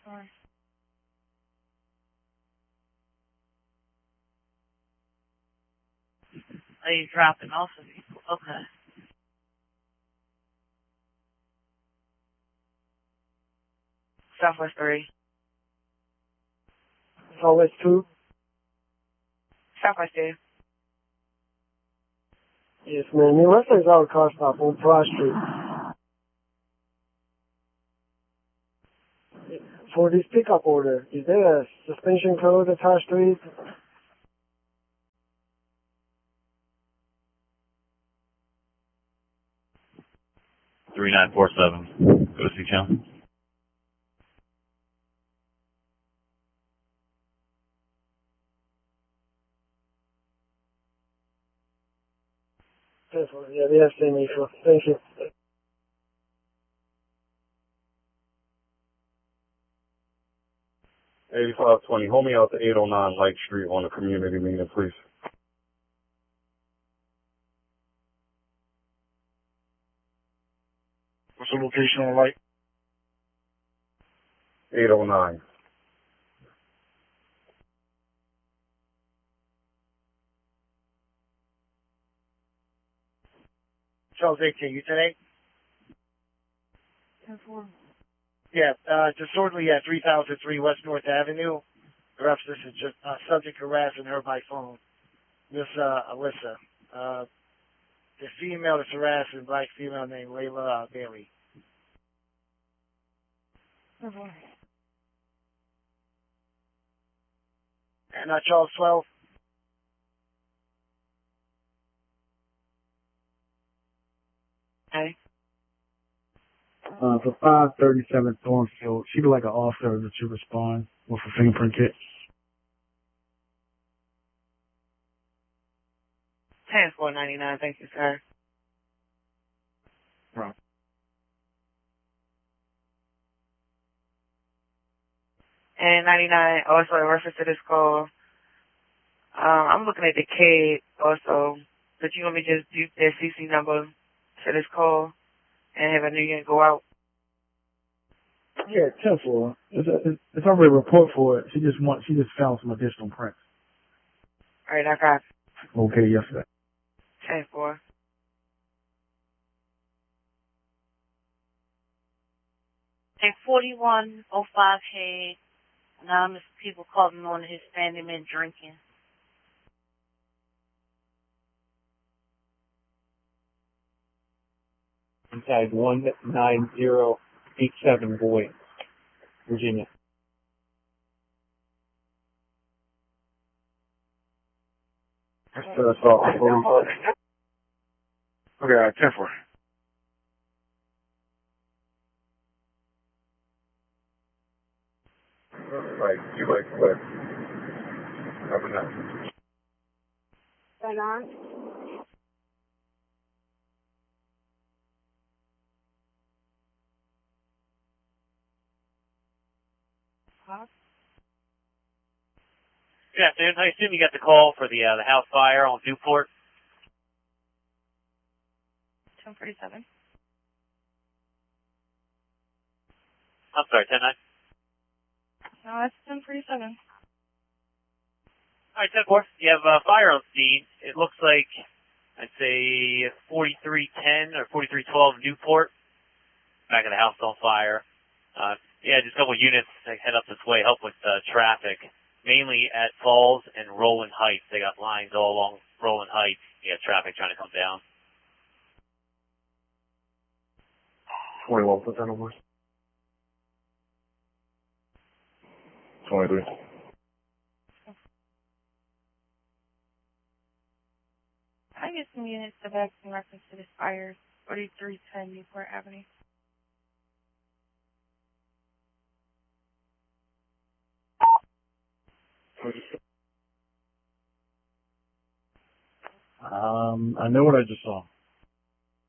Are you dropping off of people? Okay. Southwest 3. Southwest 2? Southwest 2. Yes, ma'am. The reference our car stop on Broad Street. For this pickup order, is there a suspension code attached to it? $3947. Go to C-Town. Yeah, we have same issue. Thank you. 8520. Hold me out to 809 Light Street on the community meeting, please. What's the location on Light? 809. Charles 18, you today? 10-4. Yeah, disorderly at 3003 West North Avenue. The reference is just subject harassing her by phone. Miss Alyssa. The female that's harassing, black female named Layla Bailey. Oh boy. And Charles 12. Okay. For 537 Thornfield, she'd like an officer that should respond with a fingerprint kit. 10-499. Thank you, sir. Right. And 99, also in reference to this call, I'm looking at the kid also, but you want me to just do their CC number to this call and have a new unit go out? Yeah, 10-4. It's already a report for it. She just found some additional prints. All right, I got Okay, yes, sir. 10-4. A 4105 had anonymous people calling on his family men drinking. Inside 19087 Boyd, Virginia. That's all. Okay, 10-4. Right, you like what? Have a nice. Right on. Good afternoon. I assume you got the call for the house fire on Newport. 1047. I'm sorry, 10-9. No, that's 1047. All right, 10-4. You have fire on scene. It looks like, I'd say 4310 or 4312 Newport. Back of the house on fire. Yeah, just a couple units head up this way, help with traffic. Mainly at Falls and Rowland Heights. They got lines all along Rowland Heights. You got traffic trying to come down. 21% over. 23. I get some units to back in reference to this fire, 4310 Newport Avenue. I know what I just saw.